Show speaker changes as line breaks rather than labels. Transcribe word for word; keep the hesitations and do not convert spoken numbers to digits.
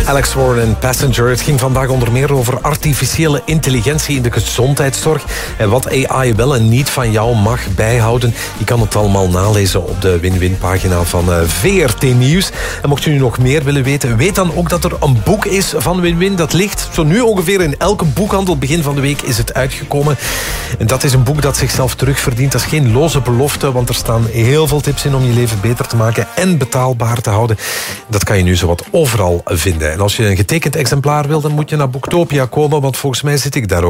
Alex Warren en Passenger. Het ging vandaag onder meer over artificiële intelligentie in de gezondheidszorg en wat A I wel en niet van jou mag bijhouden. Je kan het allemaal nalezen op de Win-Win-pagina van V R T Nieuws. En mocht u nu nog meer willen weten, weet dan ook dat er een boek is van Win-Win. Dat ligt zo nu ongeveer in elke boekhandel. Begin van de week is het uitgekomen. En dat is een boek dat zichzelf terugverdient. Dat is geen loze belofte, want er staan heel veel tips in om je leven beter te maken en betaalbaar te houden. Dat kan je nu zowat overal vinden. En als je een getekend exemplaar wil, dan moet je naar Boektopia komen, want volgens mij zit ik daar ook.